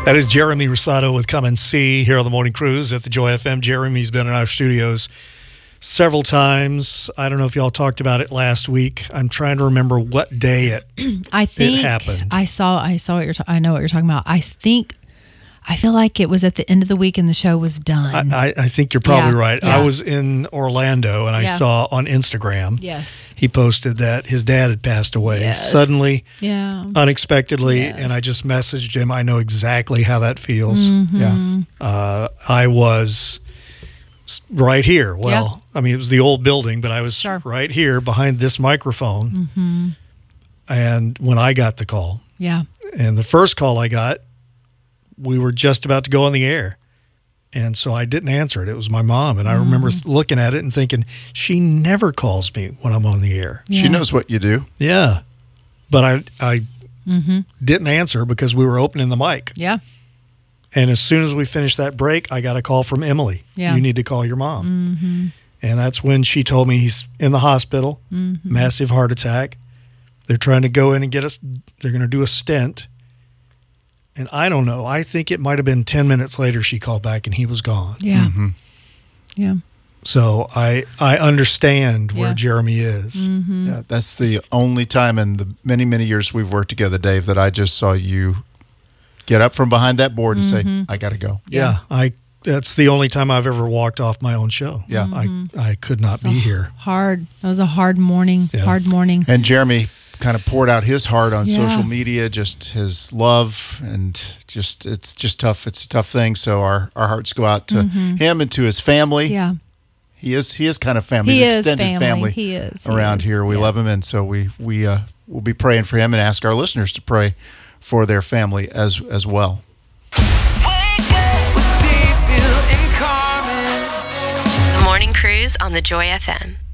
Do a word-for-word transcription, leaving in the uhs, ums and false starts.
That is Jeremy Rosado with Come and See here on the Morning Cruise at the Joy F M. Jeremy's been in our studios several times. I don't know if y'all talked about it last week. I'm trying to remember what day it, I think it happened. I saw. I saw what you're. Ta- I know what you're talking about. I think. I feel like it was at the end of the week and the show was done. I, I think you're probably Yeah, right. yeah. I was in Orlando and I Yeah. saw on Instagram. Yes. He posted that his dad had passed away Yes. suddenly, Yeah. unexpectedly, Yes. and I just messaged him. I know exactly how that feels. Mm-hmm. Yeah. Uh, I was s- right here. Well, I mean, it was the old building, but I was Sure. right here behind this microphone. Mm-hmm. And when I got the call, Yeah. and the first call I got, we were just about to go on the air. And so I didn't answer it. It was my mom. And I remember th- looking at it and thinking, she never calls me when I'm on the air. Yeah. She knows what you do. Yeah. But I, I Mm-hmm. didn't answer because we were opening the mic. Yeah. And as soon as we finished that break, I got a call from Emily. Yeah. You need to call your mom. Mm-hmm. And that's when she told me he's in the hospital, Mm-hmm. massive heart attack. They're trying to go in and get us, they're going to do a stent. And I don't know. I think it might have been ten minutes later she called back and he was gone. Yeah. Mm-hmm. Yeah. So I I understand where Yeah. Jeremy is. Mm-hmm. Yeah, that's the only time in the many, many years we've worked together, Dave, that I just saw you get up from behind that board and Mm-hmm. say, I got to go. Yeah. I that's the only time I've ever walked off my own show. Yeah. I I could not be here. Hard. That was a hard morning. Yeah. Hard morning. And Jeremy kind of poured out his heart on Yeah. social media, just his love, and just it's just tough. It's a tough thing. So our, our hearts go out to him and to his family. Mm-hmm. Yeah. He is he is kind of family. He He's is extended family. He is. He around is. here. We Yeah. love him, and so we we uh, will be praying for him and ask our listeners to pray for their family as as well. The Morning Cruise on the Joy F M.